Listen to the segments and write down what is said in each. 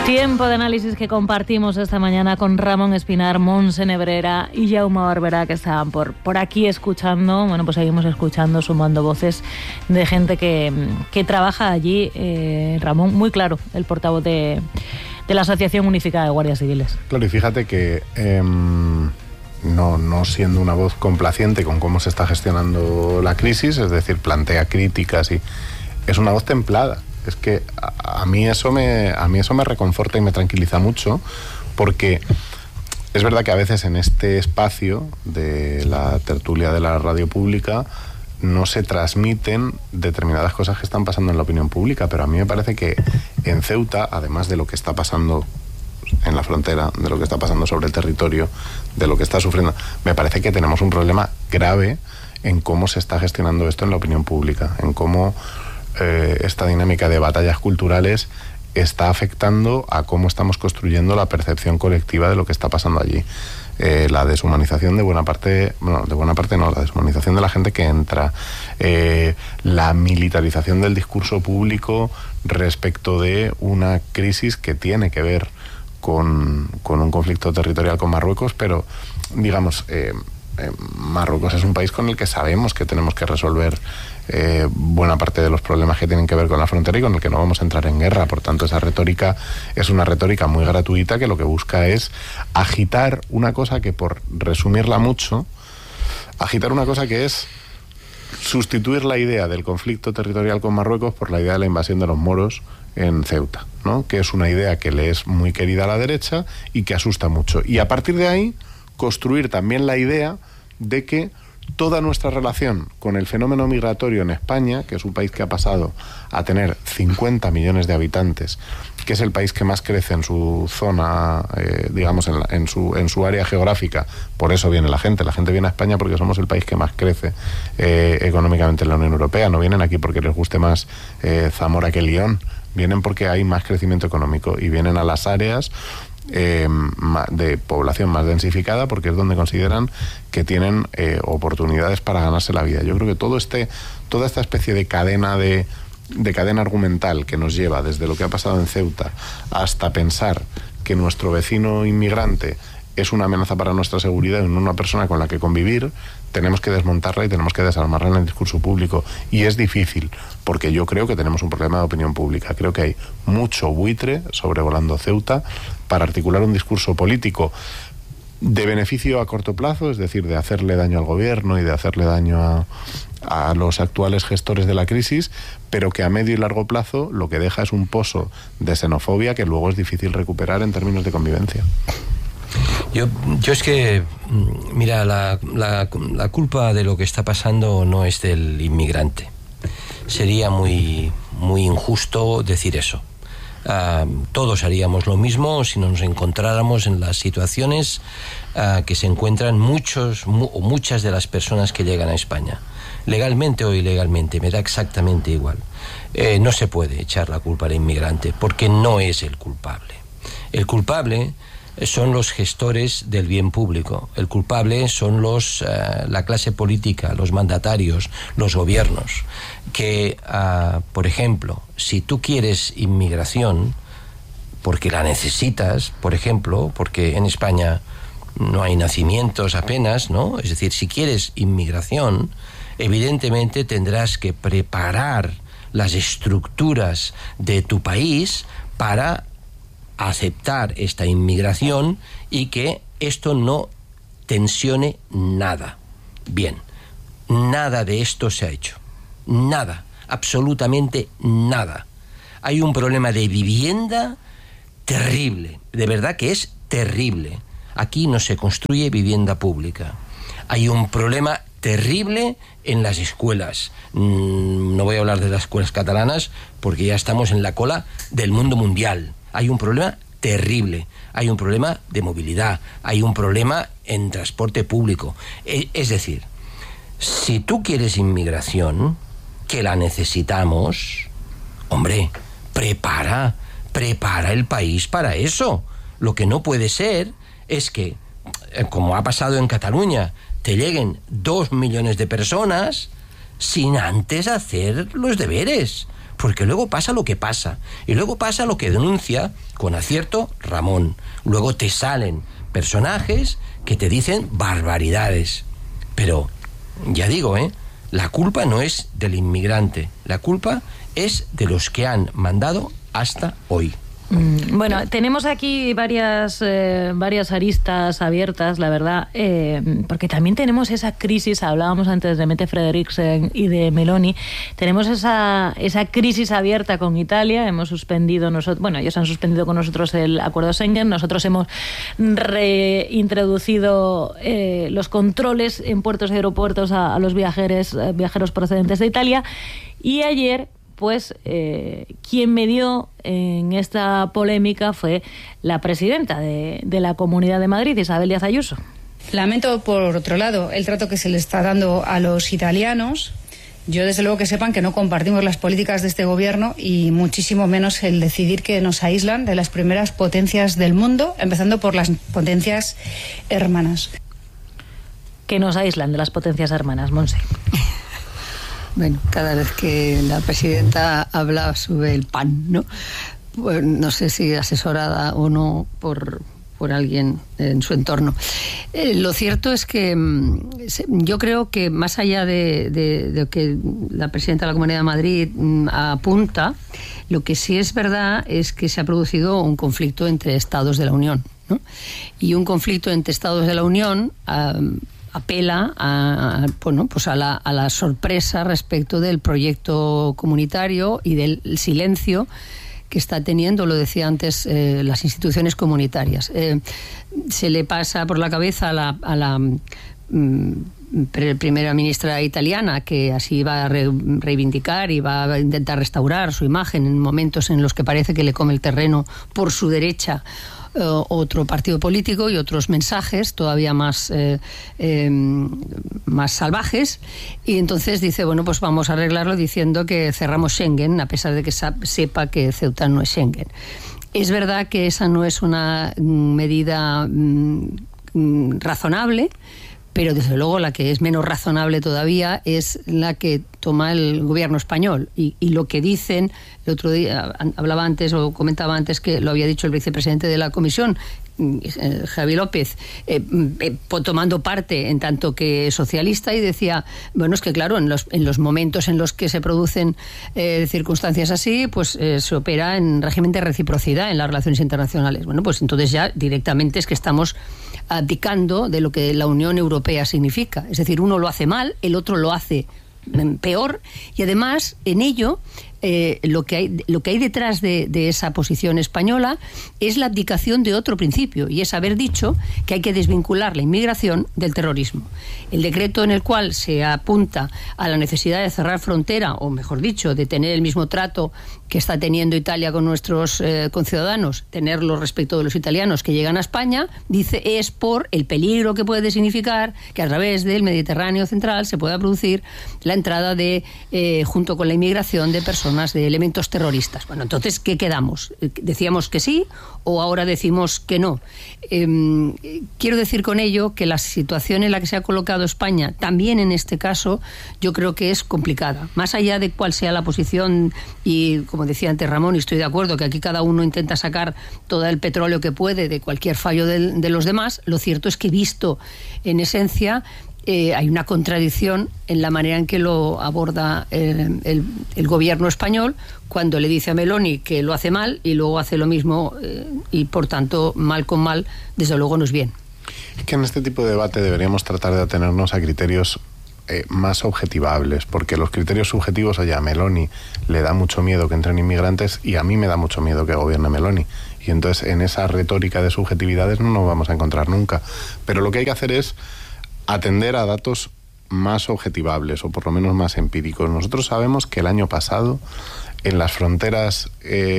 Tiempo de análisis que compartimos esta mañana con Ramón Espinar, Montse Nebrera y Jaume Barberá, que estaban por aquí escuchando. Bueno, pues seguimos escuchando, sumando voces de gente que trabaja allí. Ramón, muy claro, el portavoz de la Asociación Unificada de Guardias Civiles. Claro, y fíjate que no siendo una voz complaciente con cómo se está gestionando la crisis, es decir, plantea críticas y es una voz templada. Es que a mí eso me reconforta y me tranquiliza mucho, porque es verdad que a veces en este espacio de la tertulia de la radio pública no se transmiten determinadas cosas que están pasando en la opinión pública, pero a mí me parece que en Ceuta, además de lo que está pasando en la frontera, de lo que está pasando sobre el territorio, de lo que está sufriendo, me parece que tenemos un problema grave en cómo se está gestionando esto en la opinión pública, en cómo esta dinámica de batallas culturales está afectando a cómo estamos construyendo la percepción colectiva de lo que está pasando allí. La deshumanización de buena parte, la deshumanización de la gente que entra, la militarización del discurso público respecto de una crisis que tiene que ver con un conflicto territorial con Marruecos, pero digamos, Marruecos es un país con el que sabemos que tenemos que resolver buena parte de los problemas que tienen que ver con la frontera y con el que no vamos a entrar en guerra. Por tanto, esa retórica es una retórica muy gratuita que lo que busca es agitar una cosa que, por resumirla mucho, agitar una cosa que es sustituir la idea del conflicto territorial con Marruecos por la idea de la invasión de los moros en Ceuta, ¿no? Que es una idea que le es muy querida a la derecha y que asusta mucho. Y a partir de ahí, construir también la idea de que toda nuestra relación con el fenómeno migratorio en España, que es un país que ha pasado a tener 50 millones de habitantes, que es el país que más crece en su zona, digamos, en su área geográfica, por eso viene la gente viene a España porque somos el país que más crece económicamente en la Unión Europea. No vienen aquí porque les guste más Zamora que León, vienen porque hay más crecimiento económico y vienen a las áreas de población más densificada porque es donde consideran que tienen oportunidades para ganarse la vida. Yo creo que toda esta especie de cadena cadena argumental que nos lleva desde lo que ha pasado en Ceuta hasta pensar que nuestro vecino inmigrante es una amenaza para nuestra seguridad y no una persona con la que convivir, tenemos que desmontarla y tenemos que desarmarla en el discurso público. Y es difícil, porque yo creo que tenemos un problema de opinión pública. Creo que hay mucho buitre sobrevolando Ceuta para articular un discurso político de beneficio a corto plazo, es decir, de hacerle daño al gobierno y de hacerle daño a los actuales gestores de la crisis, pero que a medio y largo plazo lo que deja es un pozo de xenofobia que luego es difícil recuperar en términos de convivencia. Yo es que, mira, la culpa de lo que está pasando no es del inmigrante. Sería muy, muy injusto decir eso. Todos haríamos lo mismo si nos encontráramos en las situaciones que se encuentran muchas de las personas que llegan a España. Legalmente o ilegalmente, me da exactamente igual. No se puede echar la culpa al inmigrante porque no es el culpable. El culpable son los gestores del bien público. El culpable son la clase política, los mandatarios, los gobiernos. Que, por ejemplo, si tú quieres inmigración, porque la necesitas, por ejemplo, porque en España no hay nacimientos apenas, ¿no? Es decir, si quieres inmigración, evidentemente tendrás que preparar las estructuras de tu país para aceptar esta inmigración y que esto no tensione nada. Bien, nada de esto se ha hecho. Nada, absolutamente nada. Hay un problema de vivienda terrible, de verdad que es terrible. Aquí no se construye vivienda pública. Hay un problema terrible en las escuelas. No voy a hablar de las escuelas catalanas porque ya estamos en la cola del mundo mundial. Hay un problema terrible, hay un problema de movilidad, hay un problema en transporte público. Es decir, si tú quieres inmigración, que la necesitamos, hombre, prepara el país para eso. Lo que no puede ser es que, como ha pasado en Cataluña, te lleguen 2 millones de personas sin antes hacer los deberes. porque luego pasa lo que pasa, y luego pasa lo que denuncia con acierto Ramón. Luego te salen personajes que te dicen barbaridades. Pero, ya digo, la culpa no es del inmigrante, la culpa es de los que han mandado hasta hoy. Bueno, tenemos aquí varias aristas abiertas, la verdad, porque también tenemos esa crisis, hablábamos antes de Mette Frederiksen y de Meloni, tenemos esa crisis abierta con Italia. Hemos suspendido ellos han suspendido con nosotros el acuerdo Schengen, nosotros hemos reintroducido los controles en puertos y aeropuertos a los viajeros procedentes de Italia, y ayer pues quien medió en esta polémica fue la presidenta de la Comunidad de Madrid, Isabel Díaz Ayuso. Lamento, por otro lado, el trato que se le está dando a los italianos. Yo, desde luego, que sepan que no compartimos las políticas de este gobierno, y muchísimo menos el decidir que nos aíslan de las primeras potencias del mundo, empezando por las potencias hermanas. Que nos aíslan de las potencias hermanas, Monse. Bueno, cada vez que la presidenta habla sube el pan, ¿no? Pues no sé si asesorada o no por alguien en su entorno. Lo cierto es que yo creo que más allá de que la presidenta de la Comunidad de Madrid apunta, lo que sí es verdad es que se ha producido un conflicto entre Estados de la Unión, ¿no? Y un conflicto entre Estados de la Unión apela a la sorpresa respecto del proyecto comunitario y del silencio que está teniendo, lo decía antes, las instituciones comunitarias. Se le pasa por la cabeza a la primera ministra italiana, que así va a reivindicar y va a intentar restaurar su imagen en momentos en los que parece que le come el terreno por su derecha otro partido político y otros mensajes todavía más salvajes, y entonces dice, bueno, pues vamos a arreglarlo diciendo que cerramos Schengen, a pesar de que sepa que Ceuta no es Schengen. Es verdad que esa no es una medida razonable, pero desde luego la que es menos razonable todavía es la que toma el gobierno español, y lo que dicen. El otro día hablaba antes, o comentaba antes, que lo había dicho el vicepresidente de la Comisión, Javi López, tomando parte en tanto que socialista, y decía, bueno, es que claro, en los momentos en los que se producen circunstancias así, pues se opera en régimen de reciprocidad en las relaciones internacionales. Bueno, pues entonces ya directamente es que estamos abdicando de lo que la Unión Europea significa. Es decir, uno lo hace mal, el otro lo hace peor, y además en ello lo que hay detrás de esa posición española es la abdicación de otro principio, y es haber dicho que hay que desvincular la inmigración del terrorismo. El decreto en el cual se apunta a la necesidad de cerrar frontera, o mejor dicho, de tener el mismo trato que está teniendo Italia con nuestros conciudadanos, tenerlo respecto de los italianos que llegan a España, dice, es por el peligro que puede significar que a través del Mediterráneo central se pueda producir la entrada de, junto con la inmigración, de personas, de elementos terroristas. Bueno, entonces, ¿qué quedamos? ¿Decíamos que sí o ahora decimos que no? Quiero decir con ello que la situación en la que se ha colocado España, también en este caso, yo creo que es complicada. Más allá de cuál sea la posición, y como decía antes Ramón, y estoy de acuerdo que aquí cada uno intenta sacar todo el petróleo que puede de cualquier fallo de los demás, lo cierto es que, visto en esencia, hay una contradicción en la manera en que lo aborda el gobierno español, cuando le dice a Meloni que lo hace mal y luego hace lo mismo, y por tanto mal con mal desde luego no es bien. Es que en este tipo de debate deberíamos tratar de atenernos a criterios más objetivables, porque los criterios subjetivos, oye, a Meloni le da mucho miedo que entren inmigrantes y a mí me da mucho miedo que gobierne Meloni, y entonces en esa retórica de subjetividades no nos vamos a encontrar nunca. Pero lo que hay que hacer es atender a datos más objetivables, o por lo menos más empíricos. Nosotros sabemos que el año pasado en las fronteras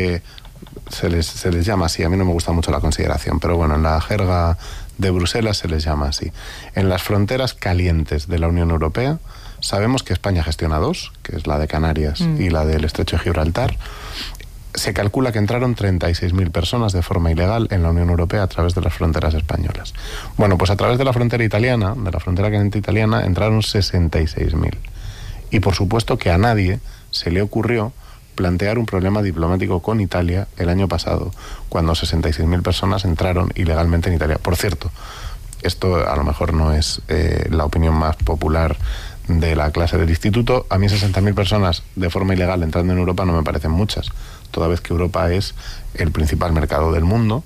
se les llama así, a mí no me gusta mucho la consideración, pero bueno, en la jerga de Bruselas se les llama así. En las fronteras calientes de la Unión Europea sabemos que España gestiona dos, que es la de Canarias y la del Estrecho de Gibraltar. Se calcula que entraron 36.000 personas de forma ilegal en la Unión Europea a través de las fronteras españolas. Bueno, pues a través de la frontera italiana, de la frontera caliente italiana, entraron 66.000. Y por supuesto que a nadie se le ocurrió plantear un problema diplomático con Italia el año pasado, cuando 66.000 personas entraron ilegalmente en Italia. Por cierto, esto a lo mejor no es la opinión más popular de la clase del instituto. A mí 60.000 personas de forma ilegal entrando en Europa no me parecen muchas, toda vez que Europa es el principal mercado del mundo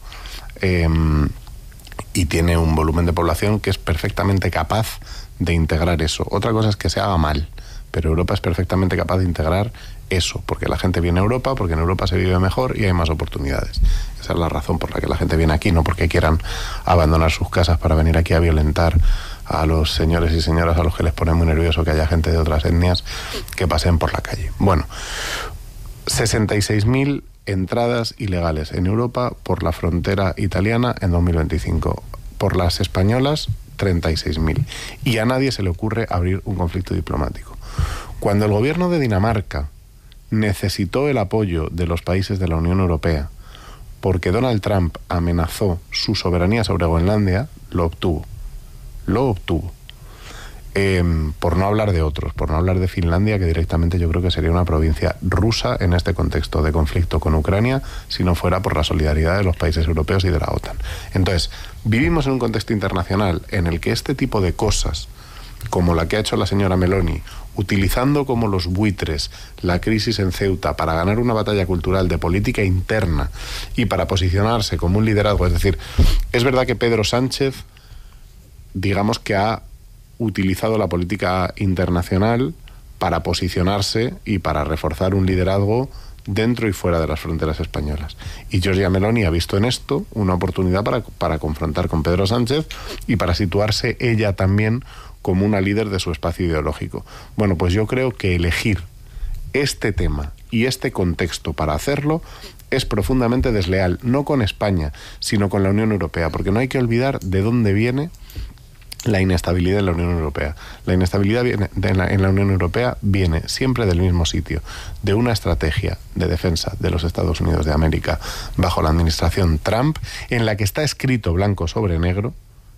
y tiene un volumen de población que es perfectamente capaz de integrar eso. Otra cosa es que se haga mal, pero Europa es perfectamente capaz de integrar eso, porque la gente viene a Europa, porque en Europa se vive mejor y hay más oportunidades. Esa es la razón por la que la gente viene aquí, no porque quieran abandonar sus casas para venir aquí a violentar a los señores y señoras a los que les pone muy nervioso que haya gente de otras etnias que pasen por la calle. Bueno, 66.000 entradas ilegales en Europa por la frontera italiana en 2025. Por las españolas, 36.000. Y a nadie se le ocurre abrir un conflicto diplomático. Cuando el gobierno de Dinamarca necesitó el apoyo de los países de la Unión Europea porque Donald Trump amenazó su soberanía sobre Groenlandia, lo obtuvo. Lo obtuvo. Por no hablar de otros, por no hablar de Finlandia, que directamente yo creo que sería una provincia rusa en este contexto de conflicto con Ucrania, si no fuera por la solidaridad de los países europeos y de la OTAN. Entonces, vivimos en un contexto internacional en el que este tipo de cosas, como la que ha hecho la señora Meloni, utilizando como los buitres la crisis en Ceuta para ganar una batalla cultural de política interna y para posicionarse como un liderazgo, es decir, es verdad que Pedro Sánchez, digamos que ha utilizado la política internacional para posicionarse y para reforzar un liderazgo dentro y fuera de las fronteras españolas. Y Giorgia Meloni ha visto en esto una oportunidad para confrontar con Pedro Sánchez y para situarse ella también como una líder de su espacio ideológico. Bueno, pues yo creo que elegir este tema y este contexto para hacerlo es profundamente desleal, no con España, sino con la Unión Europea, porque no hay que olvidar de dónde viene la inestabilidad en la Unión Europea. La inestabilidad en la Unión Europea viene siempre del mismo sitio, de una estrategia de defensa de los Estados Unidos de América bajo la administración Trump, en la que está escrito blanco sobre negro,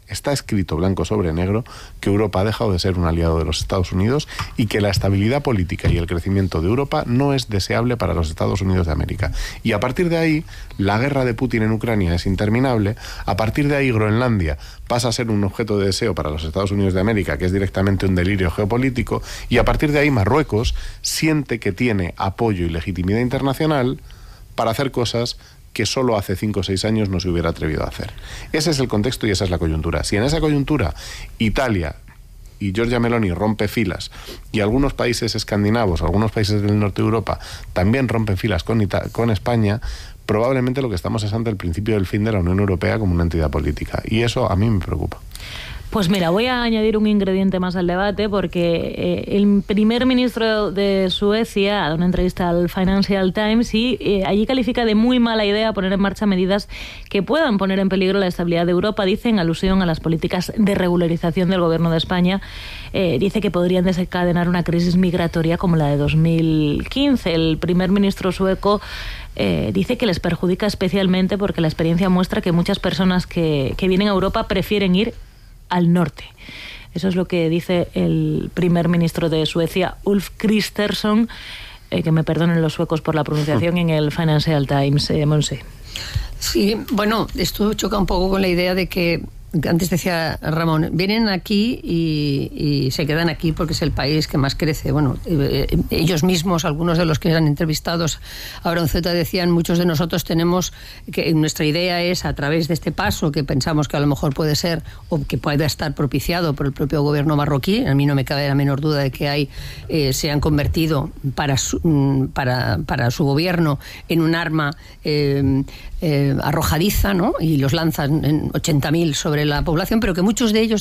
que Europa ha dejado de ser un aliado de los Estados Unidos y que la estabilidad política y el crecimiento de Europa no es deseable para los Estados Unidos de América. Y a partir de ahí, la guerra de Putin en Ucrania es interminable. A partir de ahí, Groenlandia pasa a ser un objeto de deseo para los Estados Unidos de América, que es directamente un delirio geopolítico. Y a partir de ahí, Marruecos siente que tiene apoyo y legitimidad internacional para hacer cosas que solo hace 5 o 6 años no se hubiera atrevido a hacer. Ese es el contexto y esa es la coyuntura. Si en esa coyuntura Italia y Giorgia Meloni rompe filas y algunos países escandinavos, algunos países del norte de Europa también rompen filas con España, probablemente lo que estamos es ante el principio del fin de la Unión Europea como una entidad política. Y eso a mí me preocupa. Pues mira, voy a añadir un ingrediente más al debate porque el primer ministro de Suecia ha dado una entrevista al Financial Times y allí califica de muy mala idea poner en marcha medidas que puedan poner en peligro la estabilidad de Europa, dice en alusión a las políticas de regularización del gobierno de España. Dice que podrían desencadenar una crisis migratoria como la de 2015. El primer ministro sueco dice que les perjudica especialmente porque la experiencia muestra que muchas personas que vienen a Europa prefieren ir al norte. Eso es lo que dice el primer ministro de Suecia, Ulf Kristersson, que me perdonen los suecos por la pronunciación, en el Financial Times. Monse. Sí, bueno, esto choca un poco con la idea de que, antes decía Ramón, vienen aquí y se quedan aquí porque es el país que más crece. Bueno, ellos mismos, algunos de los que eran entrevistados ahora en Ceuta, decían, muchos de nosotros tenemos que nuestra idea es, a través de este paso que pensamos que a lo mejor puede ser o que pueda estar propiciado por el propio gobierno marroquí, a mí no me cabe la menor duda de que se han convertido para su gobierno en un arma arrojadiza, ¿no? Y los lanzan en 80.000 sobre la población, pero que muchos de ellos